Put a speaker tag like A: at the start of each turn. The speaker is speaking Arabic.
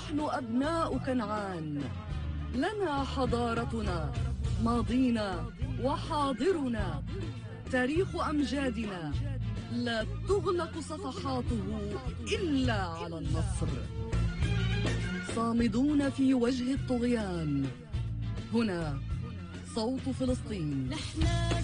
A: نحن أبناء كنعان، لنا حضارتنا، ماضينا وحاضرنا، تاريخ أمجادنا لا تغلق صفحاته إلا على النصر. صامدون في وجه الطغيان، هنا صوت فلسطين.